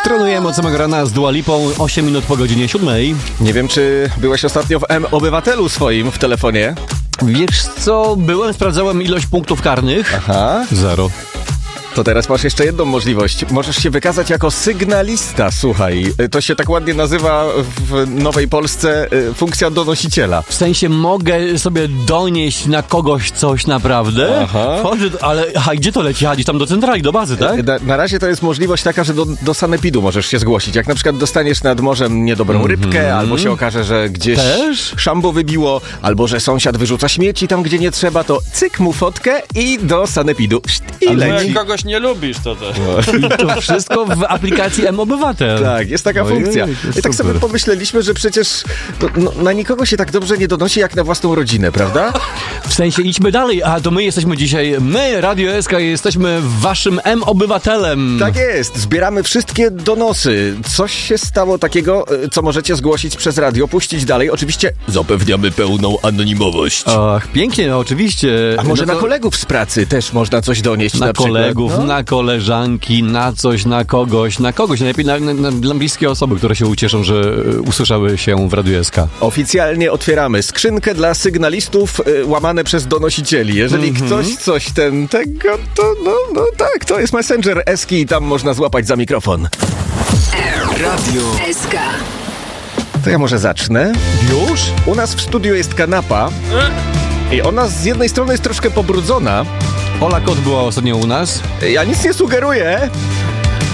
Trenujemy od samego rana z Dua Lipą, 8 minut po godzinie 7. Nie wiem, czy byłeś ostatnio w M-Obywatelu swoim w telefonie? Wiesz co, sprawdzałem ilość punktów karnych. Aha. 0. To teraz masz jeszcze jedną możliwość. Możesz się wykazać jako sygnalista, słuchaj. To się tak ładnie nazywa w Nowej Polsce funkcja donosiciela. W sensie mogę sobie donieść na kogoś coś naprawdę? Aha. Ale gdzie to leci? Gdzieś tam do centrali, do bazy, tak? Na razie to jest możliwość taka, że do sanepidu możesz się zgłosić. Jak na przykład dostaniesz nad morzem niedobrą rybkę, albo się okaże, że gdzieś szambo wybiło, albo że sąsiad wyrzuca śmieci tam, gdzie nie trzeba, to cyk mu fotkę i do sanepidu. I leci. Jak kogoś nie lubisz, to też. I to wszystko w aplikacji M-Obywatel. Tak, jest taka funkcja. I tak sobie pomyśleliśmy, że przecież na nikogo się tak dobrze nie donosi, jak na własną rodzinę, prawda? W sensie idźmy dalej, a to my jesteśmy dzisiaj, Radio SK, jesteśmy waszym M-Obywatelem. Tak jest, zbieramy wszystkie donosy. Coś się stało takiego, co możecie zgłosić przez radio, puścić dalej. Oczywiście zapewniamy pełną anonimowość. Ach, pięknie, no oczywiście. A może na kolegów z pracy też można coś donieść na przykład? Kolegów, na koleżanki, na coś, na kogoś. Najlepiej dla bliskie osoby, które się ucieszą, że usłyszały się w Radiu SK. Oficjalnie otwieramy skrzynkę dla sygnalistów łamane przez donosicieli. Jeżeli ktoś coś tego, to tak, to jest Messenger SK i tam można złapać za mikrofon. Radio SK. To ja może zacznę. Już? U nas w studiu jest kanapa i ona z jednej strony jest troszkę pobrudzona. Ola Kot była ostatnio u nas. Ja nic nie sugeruję,